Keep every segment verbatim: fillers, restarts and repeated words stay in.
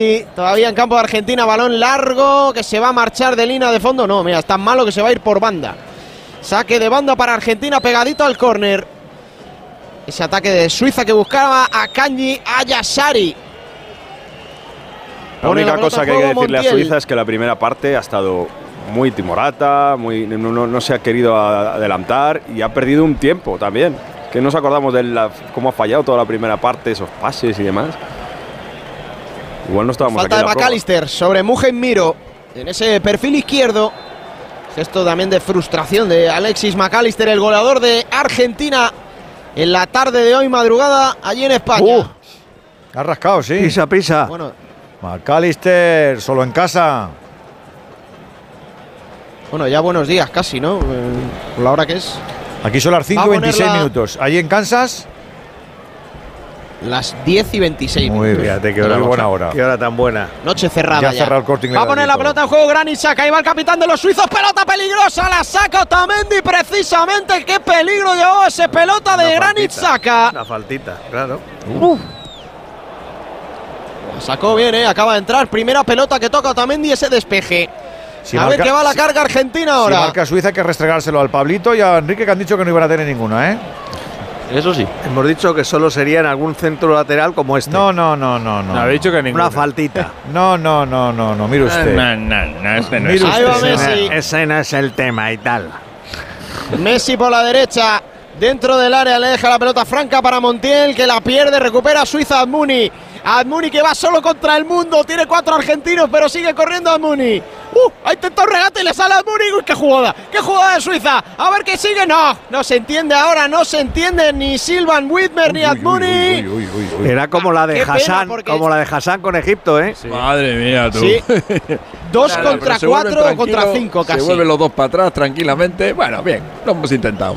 Todavía en campo de Argentina, balón largo que se va a marchar de línea de fondo. No, mira, es tan malo que se va a ir por banda. Saque de banda para Argentina pegadito al córner. Ese ataque de Suiza que buscaba a Kanji Ayashari. La única cosa que hay que decirle a Suiza es que la primera parte ha estado muy timorata, muy, no, no, no se ha querido adelantar y ha perdido un tiempo también. Que no nos acordamos de la, cómo ha fallado toda la primera parte, esos pases y demás. Igual no estábamos Falta aquí en de McAllister sobre Mugen Miro en ese perfil izquierdo. Gesto también de frustración de Alexis McAllister, el goleador de Argentina en la tarde de hoy, madrugada, allí en España. Uh, ha rascado, sí. Pisa, pisa. Bueno, McAllister, solo en casa. bueno, ya buenos días casi, ¿no? Eh, por la hora que es. Aquí son las cinco y veintiséis la... minutos. Allí en Kansas. Las diez y veintiséis. Muy bien, fíjate qué hora, buena hora. Qué hora tan buena. Noche cerrada. Ya, ya. El Corte Inglés. Va a poner la pelota en juego Granit Xhaka. Ahí va el capitán de los suizos. Pelota peligrosa. La saca Otamendi precisamente. Qué peligro llevó ese pelota de Granit Xhaka. La faltita, claro. Uf. La sacó bien, ¿eh? Acaba de entrar. Primera pelota que toca Otamendi, ese despeje. Si a marca, ver qué va la carga si, argentina ahora. Si marca Suiza hay que restregárselo al Pablito y a Enrique, que han dicho que no iban a tener ninguna, ¿eh? Eso sí. Hemos dicho que solo sería en algún centro lateral como este. No, no, no, no, no. No, habéis dicho que ninguna. Una faltita. No, no, no, no, no, mire usted. No, no, no, ese no es. Ahí va Messi. Ese no es el tema y tal. Messi por la derecha, dentro del área, le deja la pelota franca para Montiel, que la pierde, recupera Suiza Admuni. Admuni que va solo contra el mundo, tiene cuatro argentinos, pero sigue corriendo Admuni. ¡Uh! Ha intentado un regate y le sale a Admuni. ¡Uy, qué jugada! ¡Qué jugada de Suiza! A ver qué sigue. No, no se entiende ahora, no se entiende ni Silvan Whitmer ni Admuni. Era como la de Hassan, como la de Hassan con Egipto, ¿eh? Sí. Madre mía, tú. Sí. Dos claro, contra cuatro o contra cinco casi. Se vuelven los dos para atrás tranquilamente. Bueno, bien, lo hemos intentado.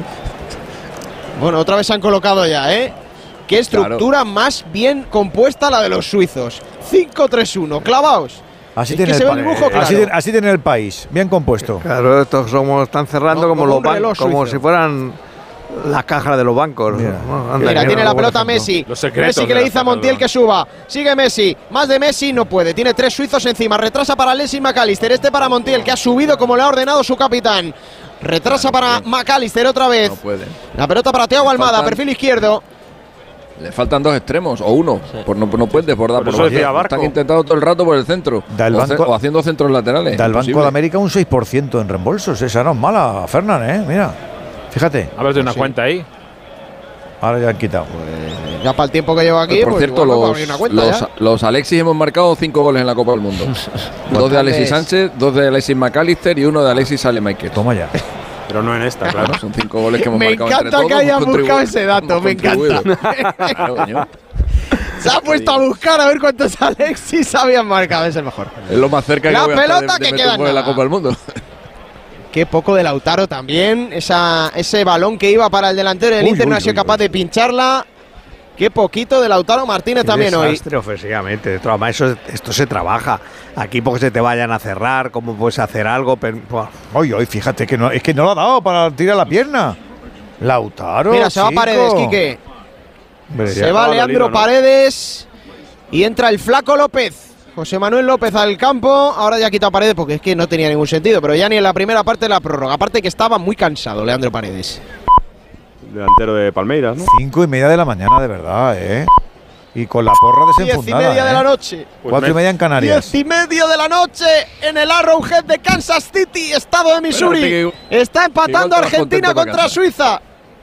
Bueno, otra vez se han colocado ya, ¿eh? Qué estructura claro. Más bien compuesta la de los suizos. cinco tres uno, clavaos. Así tiene, el el dibujo, claro. así, así tiene el país, bien compuesto. Claro, estos somos, están cerrando no, como, como los bancos, como si fueran las cajas de los bancos. Mira, no, anda, Mira tiene la pelota Messi. Messi que le dice a Montiel que suba. Sigue Messi. Más de Messi no puede. Tiene tres suizos encima. Retrasa para Alexis McAllister. Este para Montiel, que ha subido como le ha ordenado su capitán. Retrasa para McAllister otra vez. No puede. La pelota para Thiago Almada, faltan, perfil izquierdo. Le faltan dos extremos o uno. Sí. Por no, no pueden desbordar por, por lo Están intentando todo el rato por el centro. El o, banco, o haciendo centros laterales. Da el Banco de América un seis por ciento en reembolsos. Esa no es mala, Fernán, ¿eh? Mira. Fíjate. A ver, de una sí. cuenta ahí. Ahora ya han quitado. Pues ya para el tiempo que llevo aquí. Pues por pues cierto, los, los, los Alexis hemos marcado cinco goles en la Copa del Mundo. Dos de Alexis Sánchez, dos de Alexis McAllister y uno de Alexis Salemaker. Toma ya. Pero no en esta, claro. Son cinco goles que hemos me marcado entre todos. Me encanta que hayan buscado ese dato, me encanta. Claro, se ha puesto a buscar a ver cuántos Alexis habían marcado, es el mejor. Es lo más cerca la que voy pelota a estar de, de que queda en la Copa del Mundo. Qué poco de Lautaro también, esa, ese balón que iba para el delantero del uy, Inter no ha sido capaz uy. de pincharla. Qué poquito de Lautaro Martínez Qué también desastre, hoy. ofensivamente. Eso, esto se trabaja. Aquí porque se te vayan a cerrar, cómo puedes hacer algo. Hoy, hoy, fíjate que no, es que no lo ha dado para tirar la pierna. Lautaro. Mira, se chico. va Paredes, Quique. Hombre, se va Leandro dolido, ¿no? Paredes y entra el Flaco López. José Manuel López al campo. Ahora ya ha quitado Paredes porque es que no tenía ningún sentido. Pero ya ni en la primera parte de la prórroga. Aparte que estaba muy cansado Leandro Paredes. Delantero de Palmeiras, ¿no? Cinco y media de la mañana, de verdad, ¿eh? Y con la porra desenfundada. Diez y media ¿eh? de la noche. Cuatro y media en Canarias. Diez y media de la noche en el Arrowhead de Kansas City, estado de Missouri. Que, Está empatando Argentina contra Suiza.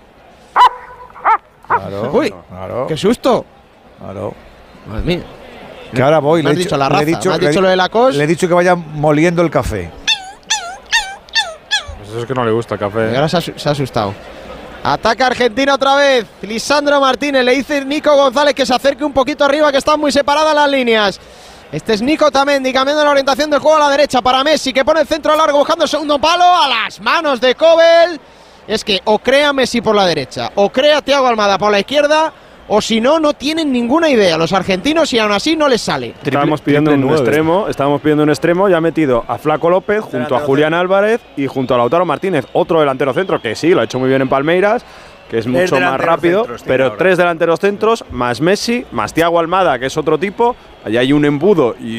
Claro, Uy, claro. Qué susto. Claro. Madre mía. Que ahora voy. Me has le dicho la raza, le he dicho, me has dicho lo de la cos. Le he dicho que vaya moliendo el café. Pues eso es que no le gusta el café. Y ahora se ha, se ha asustado. Ataca Argentina otra vez. Lisandro Martínez le dice Nico González que se acerque un poquito arriba, que están muy separadas las líneas. Este es Nico Tamendi cambiando la orientación del juego a la derecha para Messi, que pone el centro largo buscando el segundo palo a las manos de Kobel. Es que o crea Messi por la derecha o crea Thiago Almada por la izquierda, o si no, no tienen ninguna idea los argentinos y aún así no les sale. Estábamos pidiendo un extremo, estábamos pidiendo un extremo y ha metido a Flaco López junto a Julián Álvarez y junto a Lautaro Martínez, otro delantero centro que sí, lo ha hecho muy bien en Palmeiras, que es mucho más rápido, pero ahora. tres delanteros centros, más Messi, más Thiago Almada, que es otro tipo, allá hay un embudo y